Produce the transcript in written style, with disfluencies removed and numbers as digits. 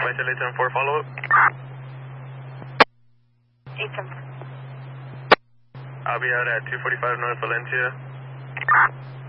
Vital 874, follow up. 874. I'll be out at 245 North Valencia.